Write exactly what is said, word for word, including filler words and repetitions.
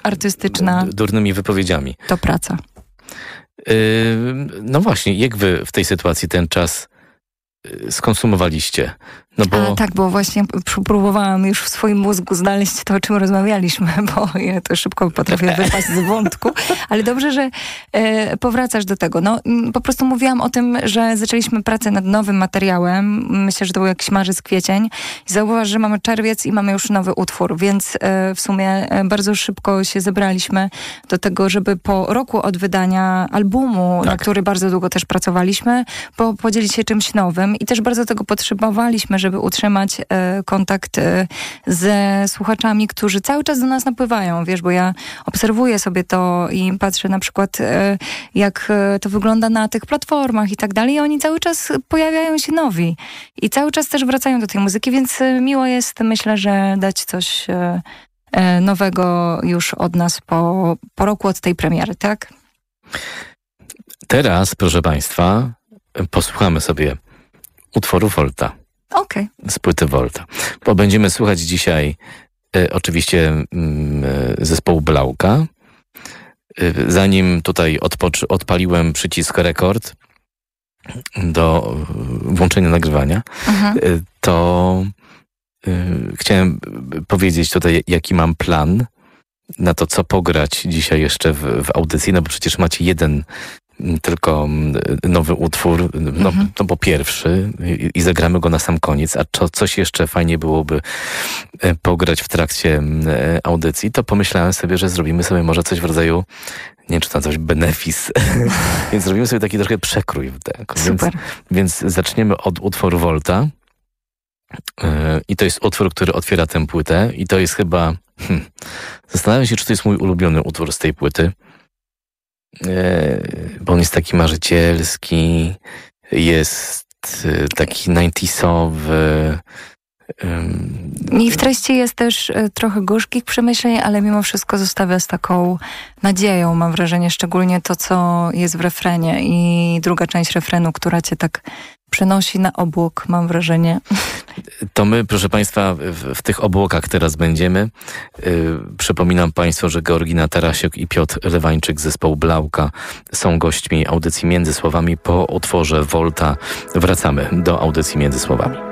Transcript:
artystyczna. Durnymi wypowiedziami. To praca. Yy, no właśnie, jak wy w tej sytuacji ten czas skonsumowaliście? No bo... A tak, bo właśnie próbowałam już w swoim mózgu znaleźć to, o czym rozmawialiśmy, bo ja to szybko potrafię wypaść z wątku, ale dobrze, że e, powracasz do tego. No, po prostu mówiłam o tym, że zaczęliśmy pracę nad nowym materiałem. Myślę, że to był jakiś marzec, kwiecień. I zauważ, że mamy czerwiec i mamy już nowy utwór, więc e, w sumie bardzo szybko się zebraliśmy do tego, żeby po roku od wydania albumu, tak. na który bardzo długo też pracowaliśmy, po, podzielić się czymś nowym i też bardzo tego potrzebowaliśmy, żeby utrzymać e, kontakt e, ze słuchaczami, którzy cały czas do nas napływają, wiesz, bo ja obserwuję sobie to i patrzę na przykład, e, jak e, to wygląda na tych platformach i tak dalej i oni cały czas pojawiają się nowi i cały czas też wracają do tej muzyki, więc e, miło jest, myślę, że dać coś e, e, nowego już od nas po, po roku od tej premiery, tak? Teraz, proszę Państwa, posłuchamy sobie utworu Volta. Okej. Okay. Z płyty Volta. Bo będziemy słuchać dzisiaj e, oczywiście m, zespołu Blauka. E, zanim tutaj odpoczy, odpaliłem przycisk rekord do włączenia nagrywania, mhm. e, to e, chciałem powiedzieć tutaj, jaki mam plan na to, co pograć dzisiaj jeszcze w, w audycji, no bo przecież macie jeden tylko nowy utwór, no, mhm. no bo pierwszy i, i zagramy go na sam koniec, a co, coś jeszcze fajnie byłoby pograć w trakcie audycji, to pomyślałem sobie, że zrobimy sobie może coś w rodzaju, nie wiem, czy tam coś benefis, więc zrobimy sobie taki trochę przekrój. Tak. Super. Więc, więc zaczniemy od utworu Volta i to jest utwór, który otwiera tę płytę i to jest chyba, hmm, zastanawiam się, czy to jest mój ulubiony utwór z tej płyty, bo on jest taki marzycielski, jest taki dziewięćdziesiątowy. I w treści jest też trochę gorzkich przemyśleń, ale mimo wszystko zostawia z taką nadzieją, mam wrażenie, szczególnie to, co jest w refrenie i druga część refrenu, która cię tak przenosi na obłok, mam wrażenie. To my, proszę Państwa, w, w tych obłokach teraz będziemy. Yy, przypominam Państwu, że Georgina Tarasiuk i Piotr Lewańczyk z zespołu Blauka są gośćmi audycji Między Słowami. Po utworze Volta wracamy do audycji Między Słowami.